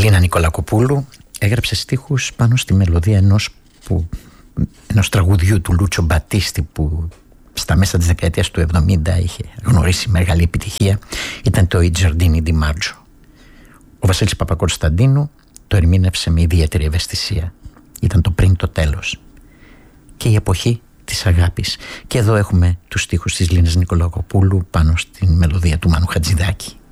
Λίνα Νικολακοπούλου έγραψε στίχους πάνω στη μελωδία ενός τραγουδιού του Λούτσο Μπατίστη που στα μέσα της δεκαετίας του 70 είχε γνωρίσει μεγάλη επιτυχία. Ήταν το «I Giardini di Maggio». Ο Βασίλης Παπακωνσταντίνου το ερμήνευσε με ιδιαίτερη ευαισθησία. Ήταν το πριν το τέλος και η εποχή της αγάπης. Και εδώ έχουμε τους στίχους της Λίνας Νικολακοπούλου πάνω στην μελωδία του Μάνου Χατζηδάκη.